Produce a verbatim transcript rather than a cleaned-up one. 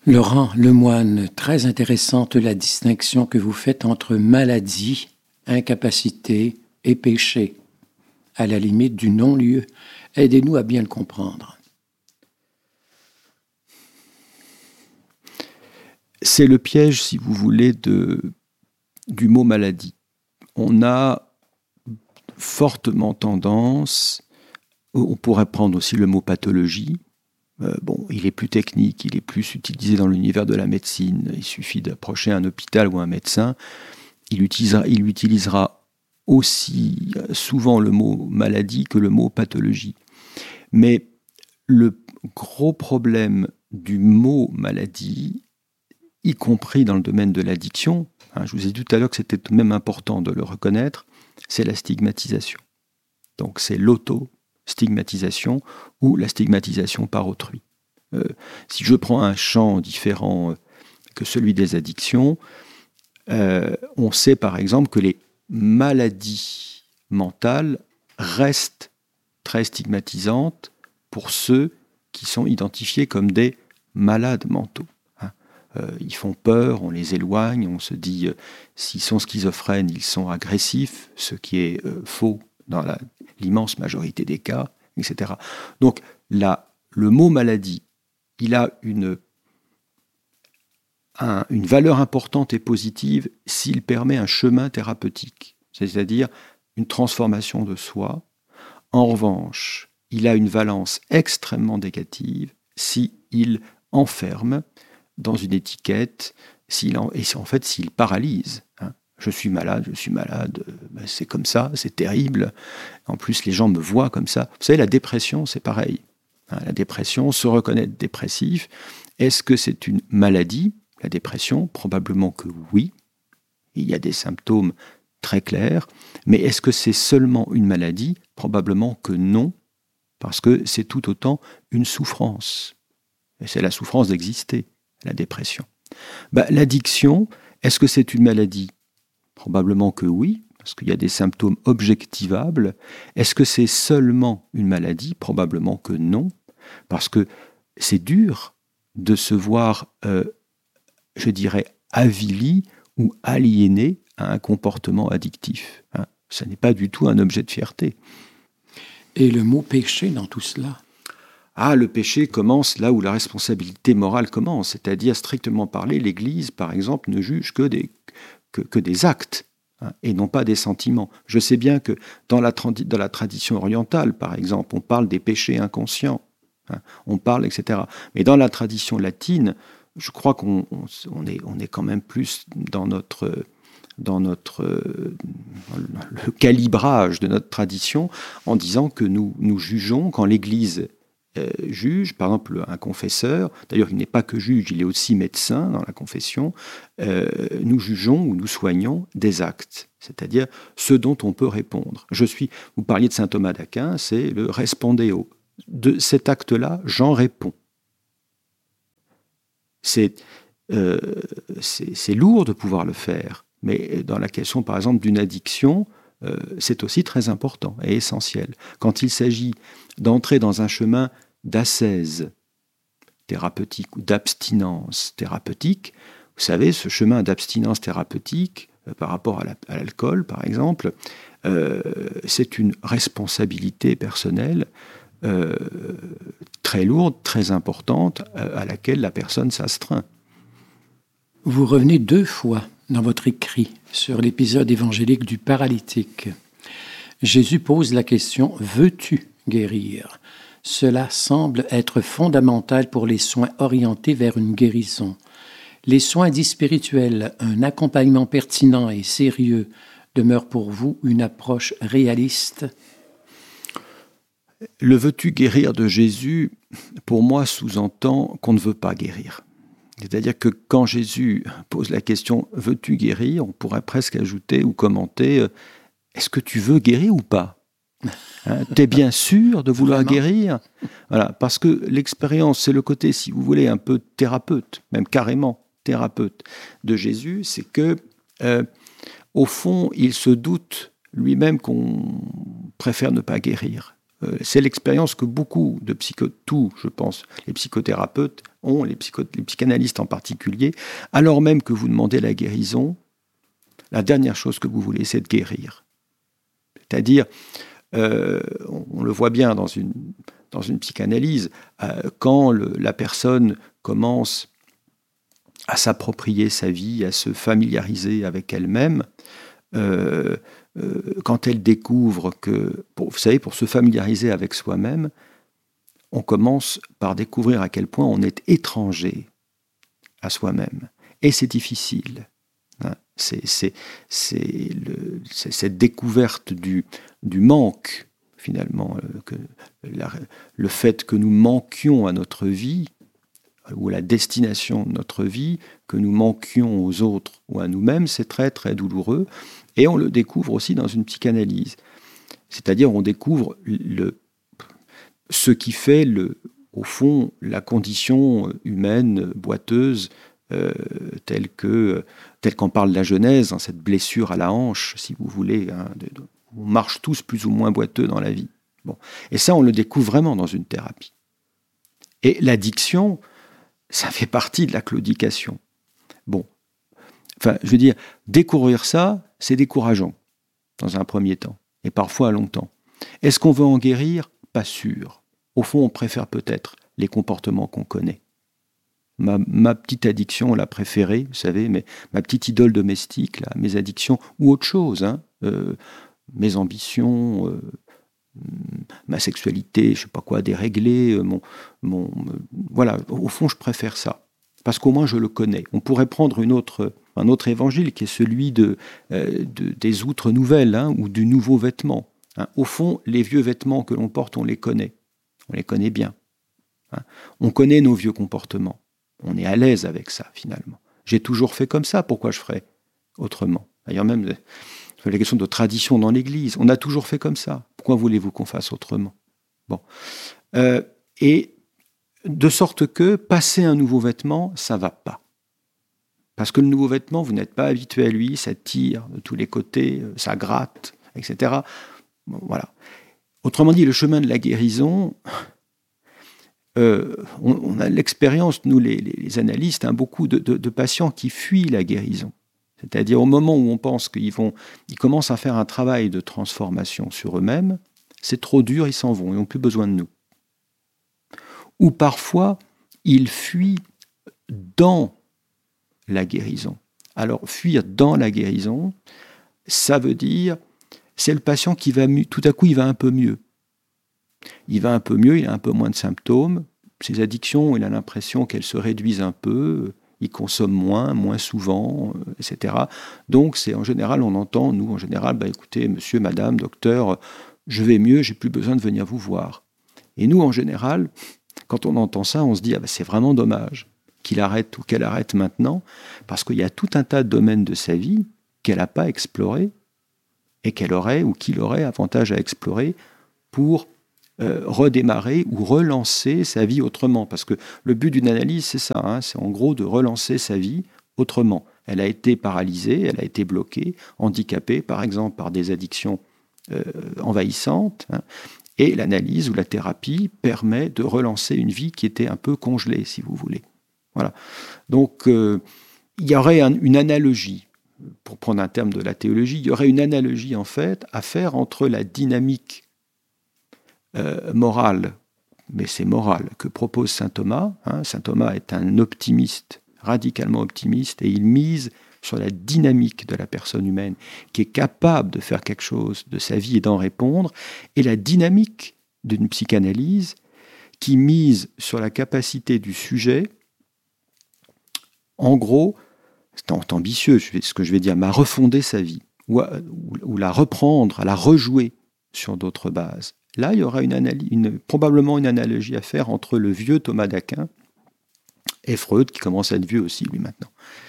Laurent Lemoine, très intéressante la distinction que vous faites entre maladie, incapacité et péché, à la limite du non-lieu. Aidez-nous à bien le comprendre. C'est le piège, si vous voulez, de, du mot maladie. On a fortement tendance, on pourrait prendre aussi le mot pathologie. Euh, bon, il est plus technique, il est plus utilisé dans l'univers de la médecine. Il suffit d'approcher un hôpital ou un médecin. Il utilisera, il utilisera aussi souvent le mot maladie que le mot pathologie. Mais le gros problème du mot maladie, y compris dans le domaine de l'addiction, hein, je vous ai dit tout à l'heure que c'était tout de même important de le reconnaître, c'est la stigmatisation. Donc c'est l'auto-stigmatisation ou la stigmatisation par autrui. Euh, si je prends un champ différent que celui des addictions, euh, on sait par exemple que les maladies mentales restent très stigmatisantes pour ceux qui sont identifiés comme des malades mentaux. Hein. Euh, ils font peur, on les éloigne, on se dit euh, s'ils sont schizophrènes, ils sont agressifs, ce qui est euh, faux dans la, l'immense majorité des cas, et cetera. Donc là, le mot maladie, il a une, un, une valeur importante et positive s'il permet un chemin thérapeutique, c'est-à-dire une transformation de soi. En revanche, il a une valence extrêmement négative s'il enferme dans une étiquette, s'il en, et en fait s'il paralyse. Hein. Je suis malade, je suis malade, ben c'est comme ça, c'est terrible. En plus, les gens me voient comme ça. Vous savez, la dépression, c'est pareil. Hein, la dépression, se reconnaître dépressif, est-ce que c'est une maladie, la dépression? Probablement que oui. Il y a des symptômes très clairs. Mais est-ce que c'est seulement une maladie? Probablement que non, parce que c'est tout autant une souffrance. Et c'est la souffrance d'exister, la dépression. Ben, l'addiction, est-ce que c'est une maladie? Probablement que oui, parce qu'il y a des symptômes objectivables. Est-ce que c'est seulement une maladie? Probablement que non, parce que c'est dur de se voir, euh, je dirais, avili ou aliéné à un comportement addictif. Hein. Ce n'est pas du tout un objet de fierté. Et le mot péché dans tout cela? Ah, le péché commence là où la responsabilité morale commence, c'est-à-dire, strictement parlé, l'Église, par exemple, ne juge que des, que, que des actes, hein, et non pas des sentiments. Je sais bien que dans la, dans la tradition orientale, par exemple, on parle des péchés inconscients, hein, on parle, et cetera. Mais dans la tradition latine, je crois qu'on on, on est, on est quand même plus dans notre... dans notre euh, le calibrage de notre tradition, en disant que nous, nous jugeons quand l'Église euh, juge, par exemple un confesseur, d'ailleurs il n'est pas que juge, il est aussi médecin dans la confession, euh, nous jugeons ou nous soignons des actes, c'est-à-dire ce dont on peut répondre. Je suis, vous parliez de saint Thomas d'Aquin, c'est le respondeo. De cet acte-là, j'en réponds. C'est, euh, c'est, c'est lourd de pouvoir le faire. Mais dans la question, par exemple, d'une addiction, euh, c'est aussi très important et essentiel. Quand il s'agit d'entrer dans un chemin d'ascèse thérapeutique ou d'abstinence thérapeutique, vous savez, ce chemin d'abstinence thérapeutique, euh, par rapport à, la, à l'alcool, par exemple, euh, c'est une responsabilité personnelle euh, très lourde, très importante, euh, à laquelle la personne s'astreint. Vous revenez deux fois dans votre écrit sur l'épisode évangélique du paralytique. Jésus pose la question « Veux-tu guérir ?» Cela semble être fondamental pour les soins orientés vers une guérison. Les soins dits spirituels, un accompagnement pertinent et sérieux, demeure pour vous une approche réaliste? Le « veux-tu guérir » de Jésus, pour moi, sous-entend qu'on ne veut pas guérir. C'est-à-dire que quand Jésus pose la question « veux-tu guérir ?» on pourrait presque ajouter ou commenter « est-ce que tu veux guérir ou pas ?» hein, t'es bien sûr de vouloir Vraiment? guérir? Voilà, parce que l'expérience, c'est le côté, si vous voulez, un peu thérapeute, même carrément thérapeute de Jésus, c'est que, euh, au fond, il se doute lui-même qu'on préfère ne pas guérir. Euh, c'est l'expérience que beaucoup de psycho, tous, je pense, les psychothérapeutes ont, les, psycho, les psychanalystes en particulier, alors même que vous demandez la guérison, la dernière chose que vous voulez, c'est de guérir. C'est-à-dire, euh, on, on le voit bien dans une, dans une psychanalyse, euh, quand le, la personne commence à s'approprier sa vie, à se familiariser avec elle-même, euh, euh, quand elle découvre que, pour, vous savez, pour se familiariser avec soi-même, on commence par découvrir à quel point on est étranger à soi-même. Et c'est difficile. Hein. C'est, c'est, c'est, le, c'est cette découverte du, du manque, finalement, euh, que la, le fait que nous manquions à notre vie, ou à la destination de notre vie, que nous manquions aux autres ou à nous-mêmes, c'est très très douloureux. Et on le découvre aussi dans une psychanalyse. C'est-à-dire on découvre le, ce qui fait, le, au fond, la condition humaine boiteuse, euh, telle, que, telle qu'en parle la Genèse, hein, cette blessure à la hanche, si vous voulez. Hein, de, de, on marche tous plus ou moins boiteux dans la vie. Bon. Et ça, on le découvre vraiment dans une thérapie. Et l'addiction, ça fait partie de la claudication. Bon, enfin, je veux dire, découvrir ça, c'est décourageant, dans un premier temps, et parfois à longtemps. Est-ce qu'on veut en guérir ? Pas sûr. Au fond, on préfère peut-être les comportements qu'on connaît. Ma, ma petite addiction, la préférée, vous savez, mais ma petite idole domestique, là, mes addictions, ou autre chose, hein, euh, mes ambitions, euh, ma sexualité, je sais pas quoi, déréglée, mon, mon, euh, voilà, au fond, je préfère ça, parce qu'au moins je le connais. On pourrait prendre une autre, un autre évangile qui est celui de, euh, de, des outres nouvelles, hein, ou du nouveau vêtement. Hein. Au fond, les vieux vêtements que l'on porte, on les connaît, on les connaît bien. Hein. On connaît nos vieux comportements, on est à l'aise avec ça, finalement. J'ai toujours fait comme ça, pourquoi je ferais autrement ? D'ailleurs, même la question de tradition dans l'Église, on a toujours fait comme ça. Pourquoi voulez-vous qu'on fasse autrement ? Bon. Euh, et de sorte que, passer un nouveau vêtement, ça ne va pas. Parce que le nouveau vêtement, vous n'êtes pas habitué à lui, ça tire de tous les côtés, ça gratte, et cetera. Bon, voilà. Autrement dit, le chemin de la guérison, euh, on, on a l'expérience, nous les, les analystes, hein, beaucoup de, de, de patients qui fuient la guérison. C'est-à-dire au moment où on pense qu'ils vont, ils commencent à faire un travail de transformation sur eux-mêmes, c'est trop dur, ils s'en vont, ils n'ont plus besoin de nous. Ou parfois, ils fuient dans la guérison. Alors, fuir dans la guérison, ça veut dire, c'est le patient qui va mieux, tout à coup, il va un peu mieux. Il va un peu mieux, il a un peu moins de symptômes. Ses addictions, il a l'impression qu'elles se réduisent un peu. Il consomme moins, moins souvent, euh, et cetera. Donc, c'est en général, on entend, nous, en général, bah, écoutez, monsieur, madame, docteur, je vais mieux, j'ai plus besoin de venir vous voir. Et nous, en général, quand on entend ça, on se dit, ah, bah, c'est vraiment dommage qu'il arrête ou qu'elle arrête maintenant, parce qu'il y a tout un tas de domaines de sa vie qu'elle n'a pas explorés et qu'elle aurait ou qu'il aurait avantage à explorer pour Euh, redémarrer ou relancer sa vie autrement. Parce que le but d'une analyse, c'est ça, hein, c'est en gros de relancer sa vie autrement. Elle a été paralysée, elle a été bloquée, handicapée, par exemple, par des addictions euh, envahissantes. Hein, et l'analyse ou la thérapie permet de relancer une vie qui était un peu congelée, si vous voulez. Voilà. Donc, euh, il y aurait un, une analogie, pour prendre un terme de la théologie, il y aurait une analogie, en fait, à faire entre la dynamique Euh, morale, mais c'est moral, que propose saint Thomas. Hein. Saint Thomas est un optimiste, radicalement optimiste, et il mise sur la dynamique de la personne humaine, qui est capable de faire quelque chose de sa vie et d'en répondre, et la dynamique d'une psychanalyse qui mise sur la capacité du sujet, en gros, c'est ambitieux ce que je vais dire, mais à refonder sa vie, ou, à, ou la reprendre, à la rejouer sur d'autres bases. Là, il y aura une analyse, une, probablement une analogie à faire entre le vieux Thomas d'Aquin et Freud, qui commence à être vieux aussi, lui, maintenant.